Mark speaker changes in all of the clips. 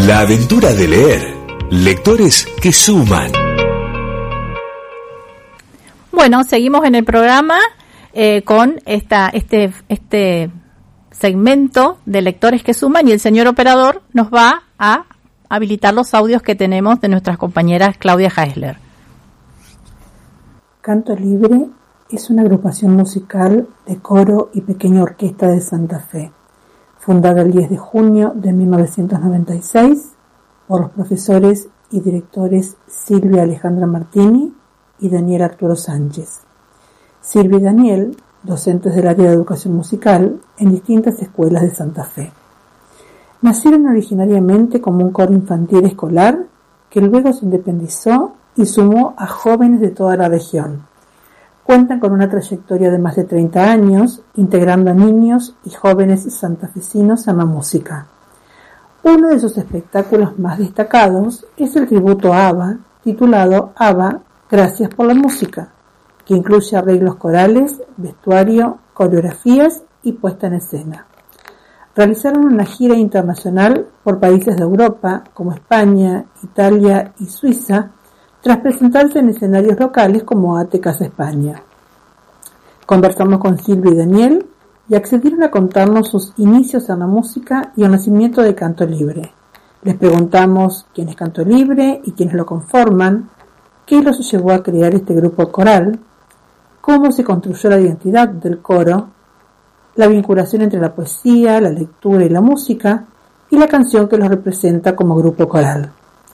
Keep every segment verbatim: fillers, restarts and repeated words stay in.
Speaker 1: La aventura de leer. Lectores que suman.
Speaker 2: Bueno, seguimos en el programa eh, con esta este este segmento de lectores que suman, y el señor operador nos va a habilitar los audios que tenemos de nuestras compañeras Claudia Heisler.
Speaker 3: Canto Libre es una agrupación musical de coro y pequeña orquesta de Santa Fe, fundada el diez de junio de mil novecientos noventa y seis por los profesores y directores Silvia Alejandra Martini y Daniel Arturo Sánchez. Silvia y Daniel, docentes del área de educación musical en distintas escuelas de Santa Fe. Nacieron originariamente como un coro infantil escolar que luego se independizó y sumó a jóvenes de toda la región. Cuentan con una trayectoria de más de treinta años, integrando a niños y jóvenes santafesinos en la música. Uno de sus espectáculos más destacados es el tributo a ABBA, titulado ABBA, Gracias por la Música, que incluye arreglos corales, vestuario, coreografías y puesta en escena. Realizaron una gira internacional por países de Europa, como España, Italia y Suiza, tras presentarse en escenarios locales como ATE Casa España. Conversamos con Silvia y Daniel y accedieron a contarnos sus inicios en la música y el nacimiento de Canto Libre. Les preguntamos quién es Canto Libre y quiénes lo conforman, qué los llevó a crear este grupo coral, cómo se construyó la identidad del coro, la vinculación entre la poesía, la lectura y la música, y la canción que los representa como grupo coral.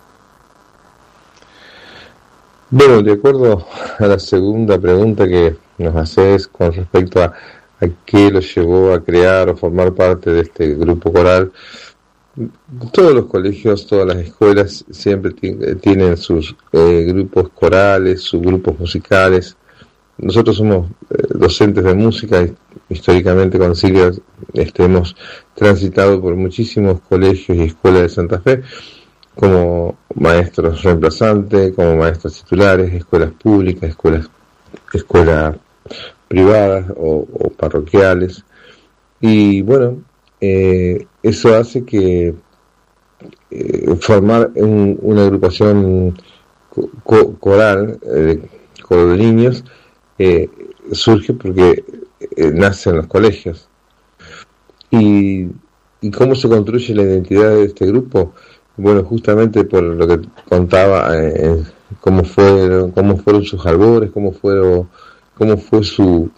Speaker 4: Bueno, de acuerdo a la segunda pregunta que nos haces con respecto a, a qué los llevó a crear o formar parte de este grupo coral, todos los colegios, todas las escuelas siempre t- tienen sus eh, grupos corales, sus grupos musicales. Nosotros somos eh, docentes de música y históricamente con Silvia este, hemos transitado por muchísimos colegios y escuelas de Santa Fe, como maestros reemplazantes, como maestros titulares, escuelas públicas, escuelas, escuelas privadas o, o parroquiales. Y bueno, eh, eso hace que eh, formar un, una agrupación co- coral, eh, coro de niños, eh, surge porque eh, nace en los colegios. Y, ¿Y cómo se construye la identidad de este grupo? Bueno, justamente por lo que contaba, eh, cómo fueron, cómo fueron sus albores, cómo fueron, cómo fue su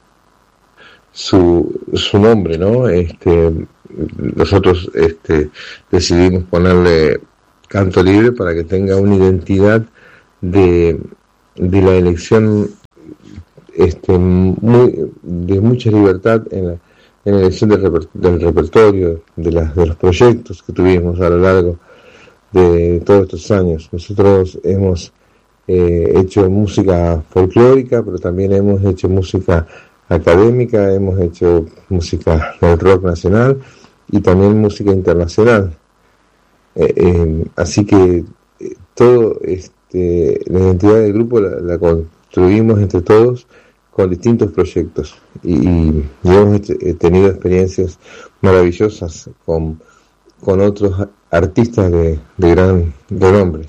Speaker 4: su su nombre, ¿no? Este, nosotros este decidimos ponerle Canto Libre para que tenga una identidad de de la elección este muy de mucha libertad en la en la elección del, reper, del repertorio, de las de los proyectos que tuvimos a lo largo de todos estos años. Nosotros hemos eh, hecho música folclórica, pero también hemos hecho música académica, hemos hecho música del rock nacional y también música internacional. Eh, eh, así que eh, todo este la identidad del grupo la, la construimos entre todos con distintos proyectos y, y hemos tenido experiencias maravillosas con con otros artistas de, de gran renombre.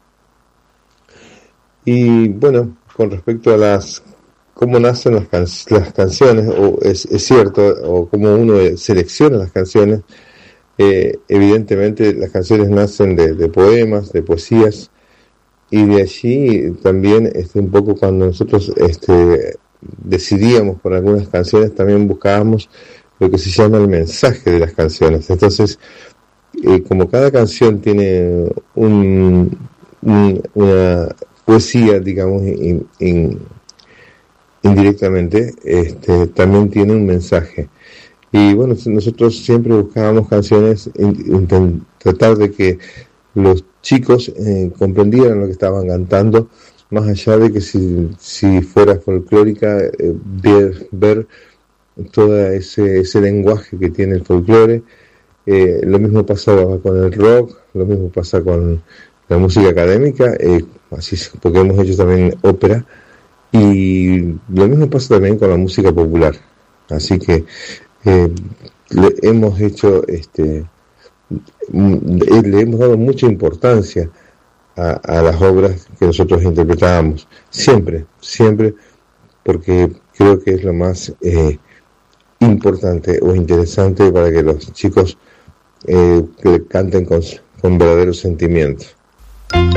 Speaker 4: Y bueno, con respecto a las cómo nacen las, can, las canciones, o es, es cierto, o cómo uno selecciona las canciones, eh, evidentemente las canciones nacen de, de poemas, de poesías, y de allí también este, un poco cuando nosotros este, decidíamos por algunas canciones, también buscábamos lo que se llama el mensaje de las canciones. Entonces, Eh, como cada canción tiene un, un, una poesía, digamos, in, in, indirectamente, este, también tiene un mensaje. Y bueno, nosotros siempre buscábamos canciones, intent, tratar de que los chicos eh, comprendieran lo que estaban cantando, más allá de que si, si fuera folclórica, eh, ver, ver todo ese, ese lenguaje que tiene el folclore. Eh, lo mismo pasa con el rock, lo mismo pasa con la música académica, eh, así porque hemos hecho también ópera, y lo mismo pasa también con la música popular. Así que eh, le hemos hecho este le hemos dado mucha importancia a, a las obras que nosotros interpretábamos, siempre, siempre, porque creo que es lo más eh, importante o interesante para que los chicos eh, que canten con, con verdadero sentimiento.